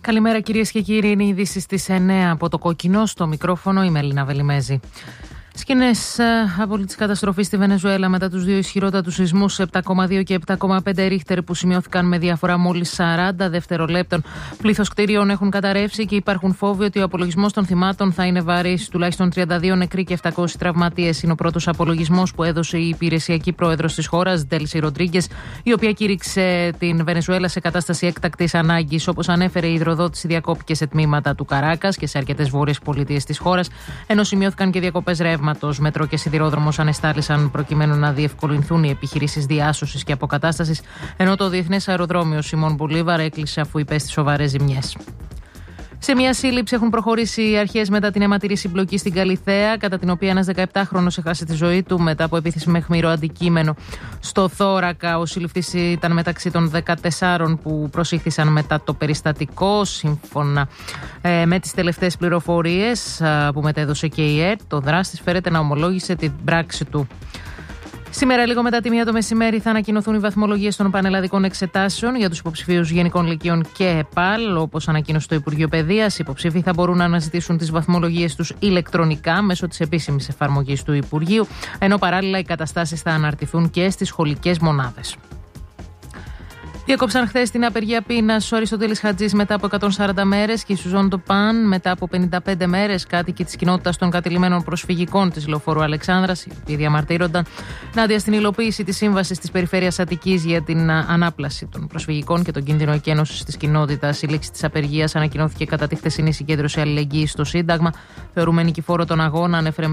Καλημέρα κυρίες και κύριοι, είναι οι ειδήσεις στις 9 από το Κόκκινο. Στο μικρόφωνο η Μελίνα Βελιμέζη. Σκηνές απόλυτης καταστροφής στη Βενεζουέλα μετά τους δύο ισχυρότατους σεισμούς 7,2 και 7,5 ρίχτερ που σημειώθηκαν με διαφορά μόλις 40 δευτερολέπτων. Πλήθος κτίριων έχουν καταρρεύσει και υπάρχουν φόβοι ότι ο απολογισμός των θυμάτων θα είναι βαρύς. Τουλάχιστον 32 νεκροί και 700 τραυματίες είναι ο πρώτος απολογισμός που έδωσε η υπηρεσιακή πρόεδρος της χώρας, Ντέλσι Ροντρίγκες, η οποία κήρυξε την Βενεζουέλα σε κατάσταση έκτακτης ανάγκης. Όπως ανέφερε, η υδροδότηση διακόπηκε σε τμήματα του Καράκας και σε αρκετές βόρειες πολιτείες της χώρας, ενώ σημειώθηκαν και διακοπές ρεύματος. Μετρό και σιδηρόδρομος ανεστάλησαν προκειμένου να διευκολυνθούν οι επιχειρήσεις διάσωσης και αποκατάστασης, ενώ το Διεθνές Αεροδρόμιο Σιμών Μπολίβαρ έκλεισε αφού υπέστη σοβαρές ζημιές. Σε μια σύλληψη έχουν προχωρήσει οι αρχές μετά την αιματηρή συμπλοκή στην Καλιθέα, κατά την οποία ένας 17χρονος έχασε τη ζωή του μετά από επίθεση με αιχμηρό αντικείμενο στο θώρακα. Ο σύλληπτης ήταν μεταξύ των 14 που προσήχθησαν μετά το περιστατικό. Σύμφωνα με τις τελευταίες πληροφορίες που μετέδωσε και η ΕΡΤ, το δράστης φέρεται να ομολόγησε την πράξη του. Σήμερα, λίγο μετά τη 1 το μεσημέρι, θα ανακοινωθούν οι βαθμολογίες των πανελλαδικών εξετάσεων για τους υποψηφίους Γενικών Λυκείων και ΕΠΑΛ. Όπως ανακοίνωσε το Υπουργείο Παιδείας, οι υποψήφοι θα μπορούν να αναζητήσουν τις βαθμολογίες τους ηλεκτρονικά μέσω της επίσημης εφαρμογής του Υπουργείου, ενώ παράλληλα οι καταστάσεις θα αναρτηθούν και στις σχολικές μονάδες. Διέκοψαν χθες την απεργία πείνας ο Αριστοτέλης Χατζής μετά από 140 μέρες και η Σουζόν Τοπάν μετά από 55 μέρες. Κάτοικοι της κοινότητας των κατηλημένων προσφυγικών της Λεωφόρου Αλεξάνδρας, οι οποίοι διαμαρτύρονταν ενάντια στην υλοποίηση της σύμβασης της Περιφέρειας Αττικής για την ανάπλαση των προσφυγικών και τον κίνδυνο εκένωσης της κοινότητας. Η λήξη της απεργίας ανακοινώθηκε κατά τη χθεσινή συγκέντρωση αλληλεγγύης στο Σύνταγμα. Θεωρούμε νικηφόρο τον αγώνα, ανέφερε